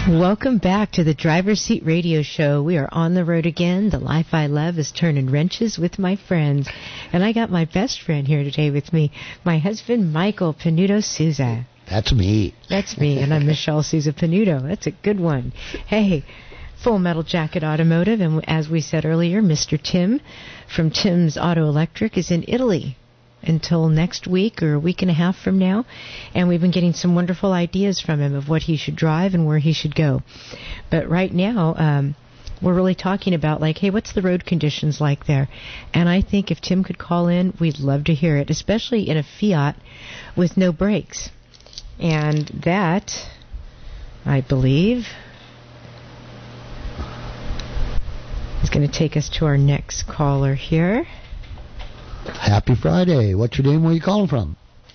Welcome back to the Driver's Seat Radio Show. We are on the road again. The life I love is turning wrenches with my friends. And I got my best friend here today with me, my husband, Michael Panuto Souza. That's me. That's me, and I'm Michelle Souza Panuto. That's a good one. Hey, Full Metal Jacket Automotive, and as we said earlier, Mr. Tim from Tim's Auto Electric is in Italy until next week or a week and a half from now, and we've been getting some wonderful ideas from him of what he should drive and where he should go. But right now, we're really talking about, like, hey, what's the road conditions like there? And I think if Tim could call in, we'd love to hear it, especially in a Fiat with no brakes. And that, I believe, is going to take us to our next caller here. Happy Friday. What's your name? Where are you calling from?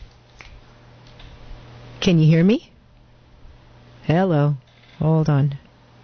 Can you hear me? Hello. Hold on.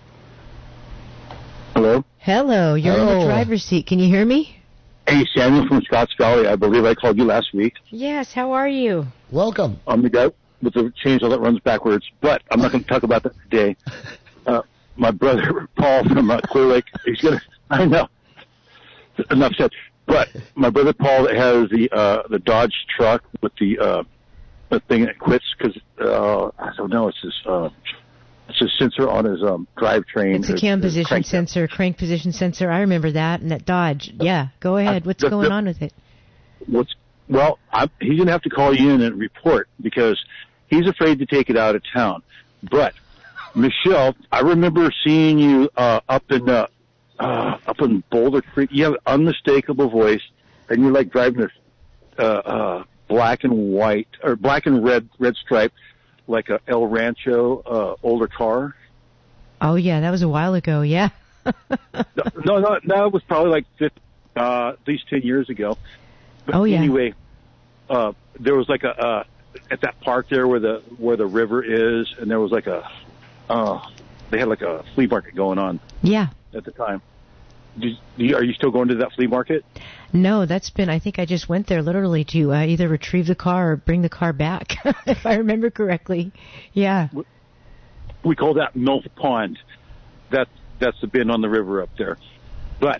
Hello? Hello. You're in the driver's seat. Can you hear me? Hey, Samuel from Scotts Valley. I believe I called you last week. Yes. How are you? Welcome. I'm the guy with the chainsaw that runs backwards, but I'm not going to talk about that today. My brother, Paul from Clear Lake, he's going to... I know. Enough said. But my brother Paul has the Dodge truck with the thing that quits because I don't know, it's his sensor on his drivetrain. It's a cam position sensor, crank position sensor. I remember that, and that Dodge. Yeah, go ahead. What's going on with it? He's going to have to call you in and report because he's afraid to take it out of town. But Michelle, I remember seeing you up in Boulder Creek. You have an unmistakable voice, and you're like driving this black and white or black and red stripe, like a El Rancho older car. Oh yeah, that was a while ago. Yeah. no, it was probably like at least 10 years ago. But anyway, there was like at that park there where the river is, and there was like they had like a flea market going on. Yeah. At the time. Are you still going to that flea market? No, I think I just went there literally to either retrieve the car or bring the car back, if I remember correctly. Yeah. We call that Milf Pond. That's the bend on the river up there. But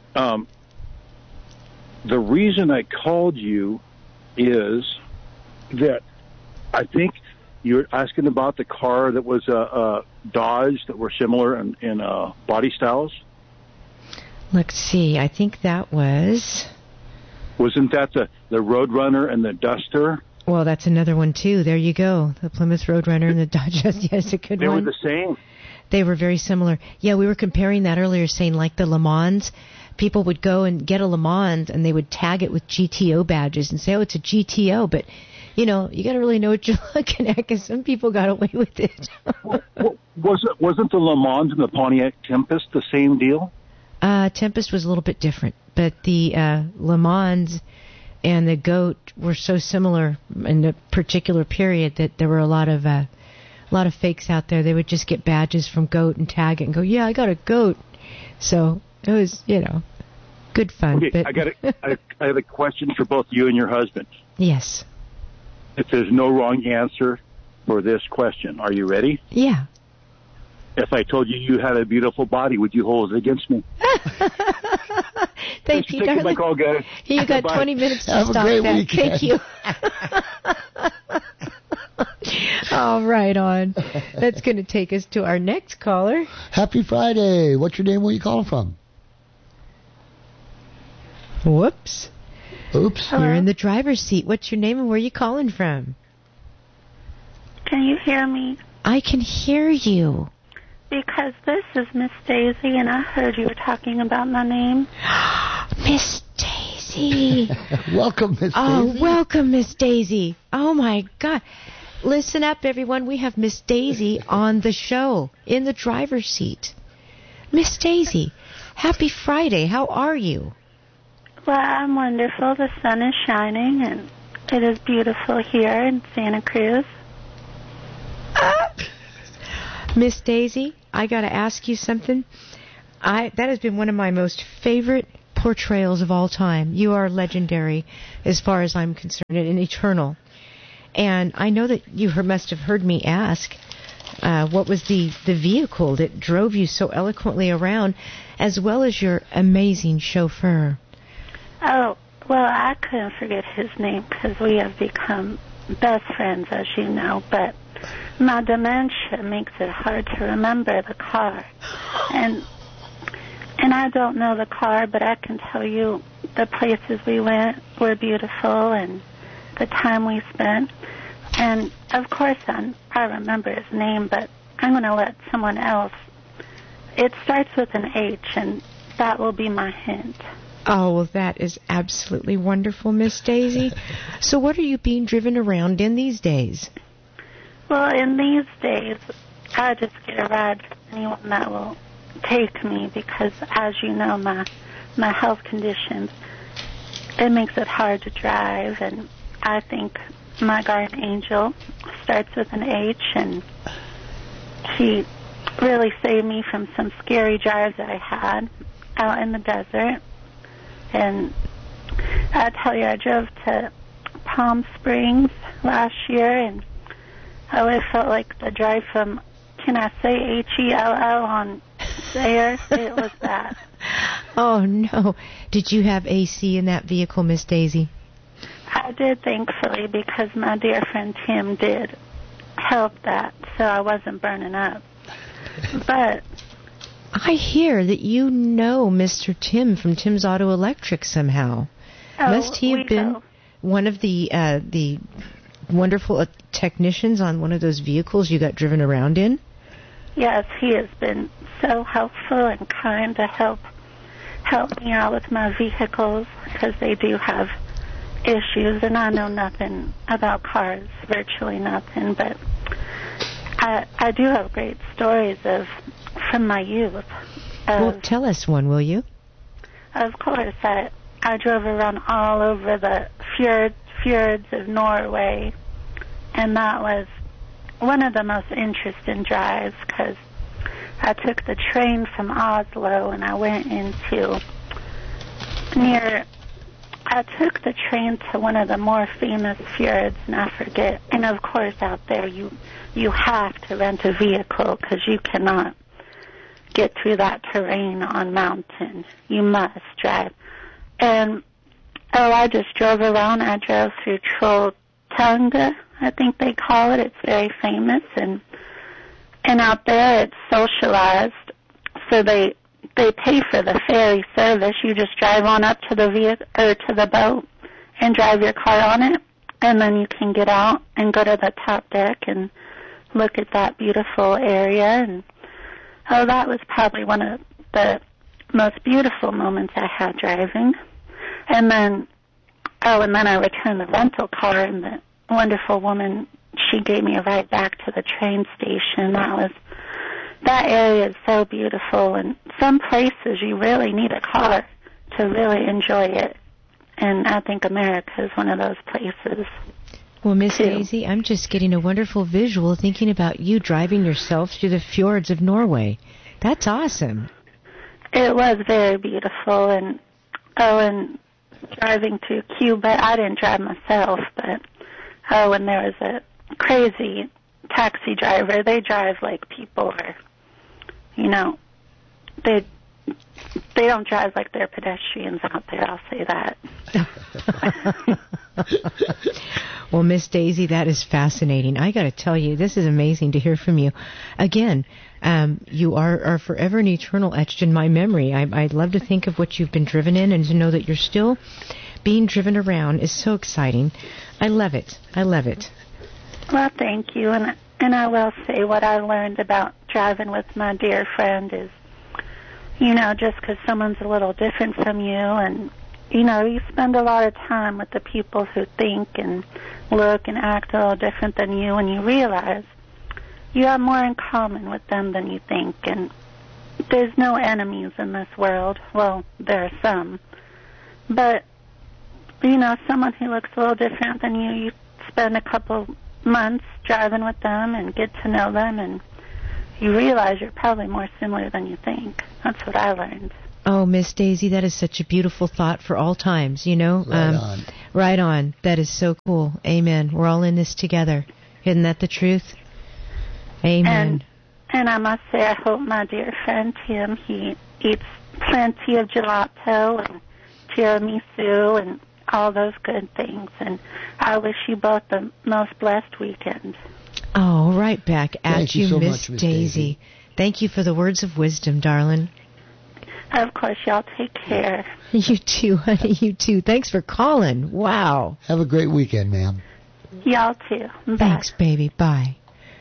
the reason I called you is that I think you're asking about the car that was a Dodge that were similar in body styles. Let's see. I think that was... Wasn't that the Roadrunner and the Duster? Well, that's another one, too. There you go. The Plymouth Roadrunner and the Dodge Duster. Yes, a good one. They were the same. They were very similar. Yeah, we were comparing that earlier, saying like the Le Mans, people would go and get a Le Mans and they would tag it with GTO badges and say, oh, it's a GTO. But, you know, you got to really know what you're looking at because some people got away with it. Wasn't the Le Mans and the Pontiac Tempest the same deal? Tempest was a little bit different, but the Le Mans and the Goat were so similar in a particular period that there were a lot of fakes out there. They would just get badges from Goat and tag it and go, yeah, I got a Goat. So it was, good fun. Okay, but I have a question for both you and your husband. Yes. If there's no wrong answer for this question, are you ready? Yeah. If I told you had a beautiful body, would you hold it against me? Thank you, darling. My call, guys. You got 20 minutes to Have stop a great that. weekend. Thank you. All right, on. That's going to take us to our next caller. Happy Friday. What's your name? Where are you calling from? Whoops. Oops. Hello? You're in the driver's seat. What's your name and where are you calling from? Can you hear me? I can hear you. Because this is Miss Daisy, and I heard you were talking about my name. Miss Daisy. Welcome, Miss Daisy. Oh, welcome, Miss Daisy. Oh, my God. Listen up, everyone. We have Miss Daisy on the show in the driver's seat. Miss Daisy, happy Friday. How are you? Well, I'm wonderful. The sun is shining, and it is beautiful here in Santa Cruz. Miss Daisy, I got to ask you something. That has been one of my most favorite portrayals of all time. You are legendary as far as I'm concerned and eternal. And I know that you must have heard me ask, What was the vehicle that drove you so eloquently around, as well as your amazing chauffeur? Oh, well, I couldn't forget his name because we have become best friends, as you know, but my dementia makes it hard to remember the car. And I don't know the car, but I can tell you the places we went were beautiful and the time we spent. And, of course, I remember his name, but I'm going to let someone else. It starts with an H, and that will be my hint. Oh, well, that is absolutely wonderful, Miss Daisy. So what are you being driven around in these days? Well, in these days, I just get a ride from anyone that will take me because, as you know, my health conditions, it makes it hard to drive, and I think my guardian angel starts with an H, and she really saved me from some scary drives that I had out in the desert. And I tell you, I drove to Palm Springs last year, and it felt like the drive from, can I say Hell on there? It was that. Oh, no. Did you have AC in that vehicle, Miss Daisy? I did, thankfully, because my dear friend Tim did help that, so I wasn't burning up. But I hear that you know Mr. Tim from Tim's Auto Electric somehow. Must he have been one of the wonderful technicians on one of those vehicles you got driven around in? Yes, he has been so helpful and kind to help me out with my vehicles because they do have issues, and I know nothing about cars, virtually nothing, but I do have great stories from my youth. Well, tell us one, will you? Of course. I drove around all over the fjords of Norway, and that was one of the most interesting drives because I took the train from Oslo and I went I took the train to one of the more famous fjords, and I forget. And of course, out there you have to rent a vehicle because you cannot get through that terrain on mountain. You must drive. And I just drove around. I drove through Trolltunga, I think they call it. It's very famous, and out there it's socialized, so they pay for the ferry service. You just drive on up to the vehicle or to the boat and drive your car on it, and then you can get out and go to the top deck and look at that beautiful area. And that was probably one of the most beautiful moments I had driving. And then I returned the rental car, and the wonderful woman, she gave me a ride back to the train station. That area is so beautiful, and some places you really need a car to really enjoy it. And I think America is one of those places. Well, Miss Daisy, I'm just getting a wonderful visual thinking about you driving yourself through the fjords of Norway. That's awesome. It was very beautiful, and driving to Cuba, I didn't drive myself, but when there was a crazy taxi driver, they drive like people are, they don't drive like they're pedestrians out there, I'll say that. Well, Miss Daisy, that is fascinating. I got to tell you, this is amazing to hear from you. Again, you are forever and eternal etched in my memory. I'd love to think of what you've been driven in, and to know that you're still being driven around is so exciting. I love it. I love it. Well, thank you. And I will say what I learned about driving with my dear friend is, just because someone's a little different from you, and, you spend a lot of time with the people who think and look and act a little different than you, and you realize you have more in common with them than you think. And there's no enemies in this world. Well, there are some. But, someone who looks a little different than you spend a couple months driving with them and get to know them, and you realize you're probably more similar than you think. That's what I learned. Oh, Miss Daisy, that is such a beautiful thought for all times, Right on. Right on. That is so cool. Amen. We're all in this together. Isn't that the truth? Amen. And I must say, I hope my dear friend Tim, he eats plenty of gelato and tiramisu and all those good things. And I wish you both the most blessed weekend. Oh, right back at Thank you so Miss much, Miss Daisy. Thank you for the words of wisdom, darling. Of course, y'all take care. You too, honey, you too. Thanks for calling. Wow. Have a great weekend, ma'am. Y'all too. Bye. Thanks, baby. Bye.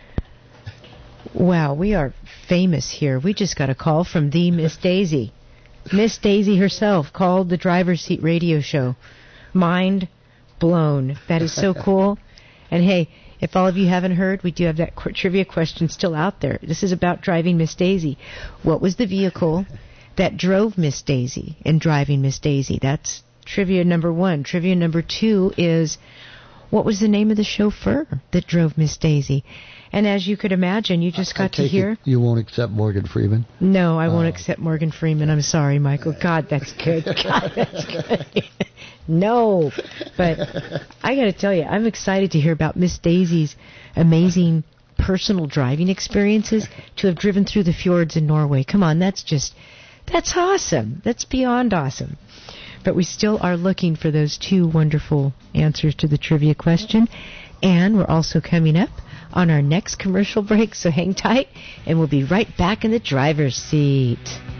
Wow, we are famous here. We just got a call from the Miss Daisy. Miss Daisy herself called the Driver's Seat radio show. Mind blown. That is so cool. And hey, if all of you haven't heard, we do have that trivia question still out there. This is about driving Miss Daisy. What was the vehicle that drove Miss Daisy in driving Miss Daisy? That's trivia number 1. Trivia number 2 is, what was the name of the chauffeur that drove Miss Daisy? And as you could imagine, you just got to hear... You won't accept Morgan Freeman? No, I won't accept Morgan Freeman. I'm sorry, Michael. God, that's good. God, that's good. No. But I got to tell you, I'm excited to hear about Miss Daisy's amazing personal driving experiences, to have driven through the fjords in Norway. Come on, that's awesome. That's beyond awesome. But we still are looking for those 2 wonderful answers to the trivia question. And we're also coming up on our next commercial break, so hang tight, and we'll be right back in the driver's seat.